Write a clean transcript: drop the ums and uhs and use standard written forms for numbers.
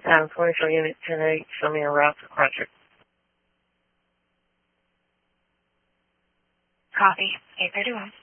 24 Unit 10-8, show me a route to Quadric. Copy. 831.